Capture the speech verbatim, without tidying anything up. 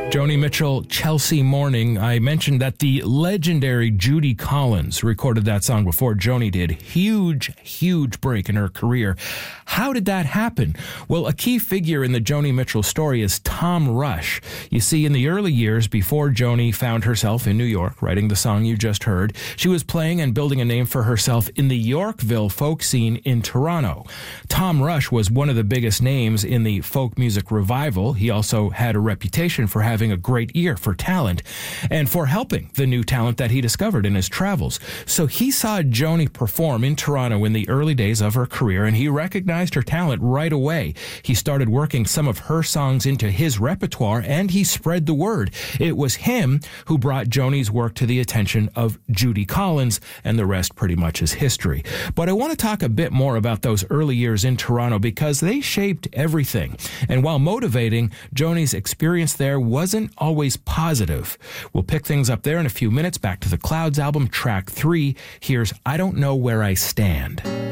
Joni Mitchell, Chelsea Morning. I mentioned that the legendary Judy Collins recorded that song before Joni did. Huge, huge break in her career. How did that happen? Well, a key figure in the Joni Mitchell story is Tom Rush. You see, in the early years before Joni found herself in New York writing the song you just heard, she was playing and building a name for herself in the Yorkville folk scene in Toronto. Tom Rush was one of the biggest names in the folk music revival. He also had a reputation for having a great ear for talent and for helping the new talent that he discovered in his travels. So he saw Joni perform in Toronto in the early days of her career, and he recognized her talent right away. He started working some of her songs into his repertoire, and he spread the word. It was him who brought Joni's work to the attention of Judy Collins, and the rest pretty much is history. But I want to talk a bit more about those early years in Toronto because they shaped everything. And while motivating, Joni's experience there wasn't always positive. We'll pick things up there in a few minutes. Back to the Clouds album, track three. Here's I Don't Know Where I Stand.